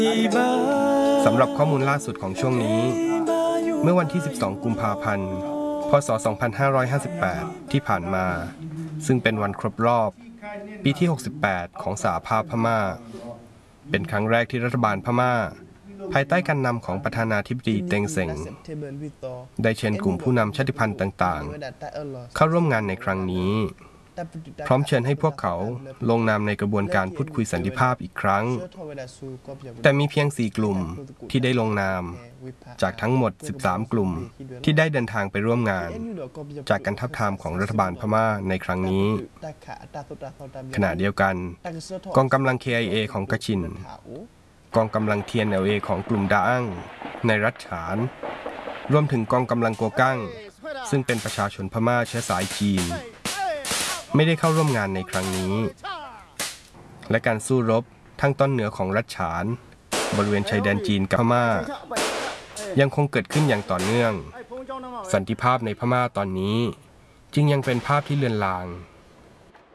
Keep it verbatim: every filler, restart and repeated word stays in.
สำหรับข้อมูลล่าสุดของช่วงนี้เมื่อวันที่สิบสองกุมภาพันธ์พ.ศ. สองพันห้าร้อยห้าสิบแปดที่ผ่านมาซึ่งเป็นวันครบรอบปีที่หกสิบแปดของสหภาพพม่าเป็นครั้งแรกที่รัฐบาลพม่าภายใต้การนำของประธานาธิบดีเต็งเซ็งได้เชิญกลุ่มผู้นำชาติพันธุ์ต่างๆเข้าร่วมงานในครั้งนี้พร้อมเชิญให้พวกเขาลงนามในกระบวนการพูดคุยสันติภาพอีกครั้งแต่มีเพียงสี่กลุ่มที่ได้ลงนามจากทั้งหมดสิบสามกลุ่มที่ได้เดินทางไปร่วมงานจากการทับทามของรัฐบาลพม่าในครั้งนี้ขณะเดียวกันกองกำลัง เค ไอ เอ ของกะชินกองกำลัง ที เอ็น แอล เอ ของกลุ่มดาอั้งในรัฐฉานรวมถึงกองกำลังโกกั้งซึ่งเป็นประชาชนพม่าเชื้อสายจีนไม่ได้เข้าร่วมงานในครั้งนี้และการสู้รบทางตอนเหนือของรัฐฉานบริเวณชายแดนจีนกับพม่ายังคงเกิดขึ้นอย่างต่อเนื่องสันติภาพในพม่าตอนนี้จึงยังเป็นภาพที่เลือนลาง